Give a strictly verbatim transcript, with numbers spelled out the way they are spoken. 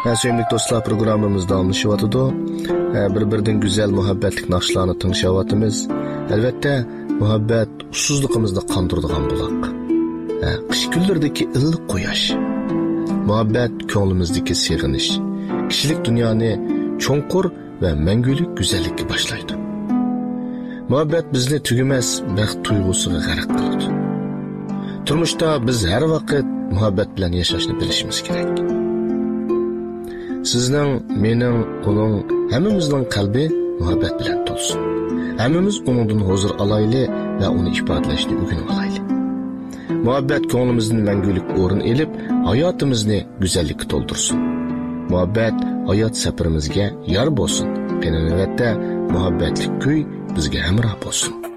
Sevimli dostlar, programımız davamlaşıyotidu. Bir-birinden güzel muhabbetlik naqshlarni tinglashyapmiz. Albatta, muhabbet ussuzligimizni qondiradigan bulaq. Qish kunlaridagi iliq quyosh. Muhabbet ko'nglimizdagi sig'inish. Kishilik dunyoni cho'nqur va mangulik go'zallikka boshlaydi. Muhabbet bizni tugumas baxt tuyg'usiga g'arq qiladi. Turmushda biz har vaqt muhabbet bilan yashashni bilishimiz kerak. Sizning, mening, uning, hammamizning qalbi muhabbet bilan to'lsin. Hammamiz uningdan huzur olayli va uni ifodalashni o'rganib olayli. Muhabbet ko'nglimizdan mangulik o'rin elib, hayotimizni go'zallikka to'ldirsin. Muhabbet hayot safarimizga yor bo'lsin. Qanavvatda muhabbatlik kuy bizga hamroh bo'lsin.